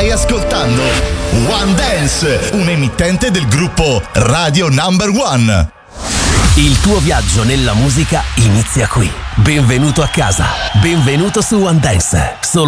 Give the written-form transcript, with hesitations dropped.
Stai ascoltando One Dance, un emittente del gruppo Radio Number One. Il tuo viaggio nella musica inizia qui. Benvenuto a casa. Benvenuto su One Dance. Solo